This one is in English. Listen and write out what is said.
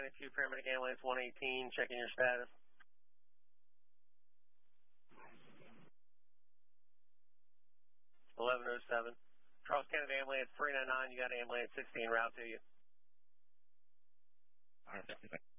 1092, paramedic ambulance 118, checking your status. 1107. Charles Kennedy ambulance 399, you got ambulance 16 route to you. All right.